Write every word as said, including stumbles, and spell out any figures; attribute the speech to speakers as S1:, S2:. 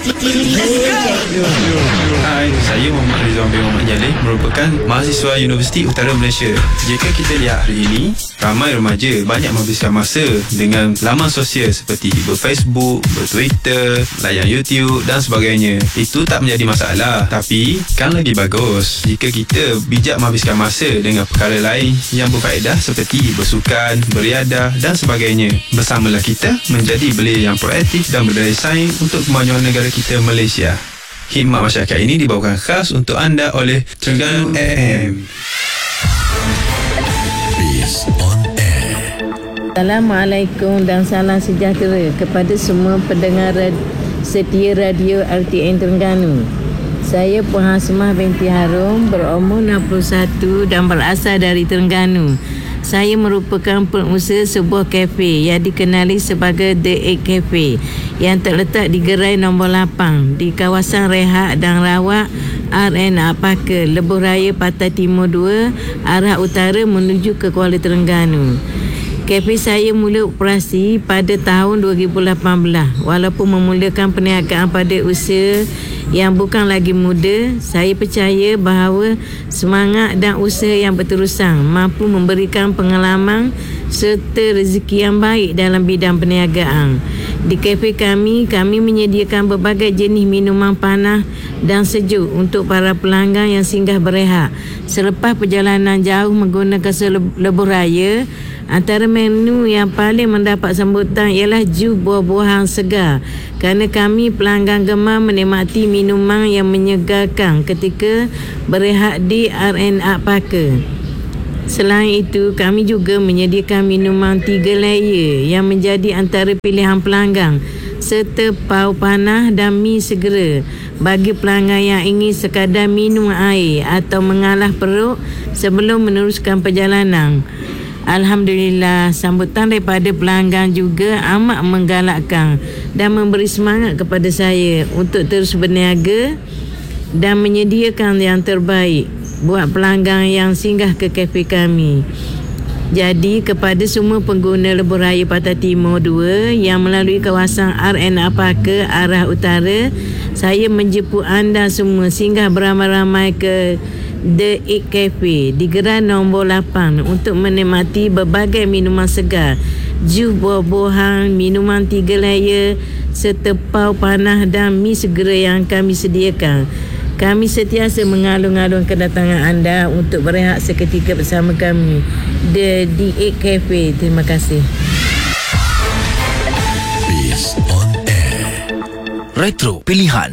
S1: Hai, saya Muhammad Rizwan bin Muhammad Jalil, merupakan mahasiswa Universiti Utara Malaysia. Jika kita lihat hari ini, ramai remaja banyak menghabiskan masa dengan laman sosial seperti berFacebook, berTwitter, layan YouTube dan sebagainya. Itu tak menjadi masalah, tapi kan lagi bagus jika kita bijak menghabiskan masa dengan perkara lain yang berfaedah seperti bersukan, beriadah dan sebagainya. Bersamalah kita menjadi belia yang proaktif dan berdaya saing untuk kemajuan negara kita, Malaysia. Khidmat masyarakat ini dibawakan khas untuk anda oleh Terengganu A M.
S2: Peace on Air.
S3: Assalamualaikum dan salam sejahtera kepada semua pendengar rad- setia radio R T N Terengganu. Saya Puan Hasmah binti Harum, berumur enam puluh satu dan berasal dari Terengganu. Saya merupakan pengusaha sebuah kafe yang dikenali sebagai The Egg Cafe yang terletak di gerai nombor lapan di kawasan rehat dan rawat R and A Parker, Lebuh Raya Pantai Timur dua, arah utara menuju ke Kuala Terengganu. Kafe saya mula operasi pada tahun dua ribu lapan belas. Walaupun memulakan perniagaan pada usia yang bukan lagi muda, saya percaya bahawa semangat dan usaha yang berterusan mampu memberikan pengalaman serta rezeki yang baik dalam bidang perniagaan. Di kafe kami, kami menyediakan berbagai jenis minuman panas dan sejuk untuk para pelanggan yang singgah berehat. Selepas perjalanan jauh menggunakan Lebuh Raya, antara menu yang paling mendapat sambutan ialah jus buah-buahan segar, kerana kami pelanggan gemar menikmati minuman yang menyegarkan ketika berehat di R and A Parker. Selain itu, kami juga menyediakan minuman tiga layer yang menjadi antara pilihan pelanggan, serta pau panas dan mi segera bagi pelanggan yang ingin sekadar minum air atau mengalah perut sebelum meneruskan perjalanan. Alhamdulillah, sambutan daripada pelanggan juga amat menggalakkan dan memberi semangat kepada saya untuk terus berniaga dan menyediakan yang terbaik buat pelanggan yang singgah ke kafe kami. Jadi, kepada semua pengguna Lebuh Raya Pantai Timur dua yang melalui kawasan R and A Parker arah utara, saya menjemput anda semua singgah beramai-ramai ke The Egg Cafe di gerai nombor lapan untuk menikmati berbagai minuman segar, jus buah-buahan, minuman tiga layer serta pau panas dan mi segera yang kami sediakan. Kami sentiasa mengalun-alun kedatangan anda untuk berehat seketika bersama kami The, The Egg Cafe. Terima kasih.
S2: Peace on Air.
S4: Retro pilihan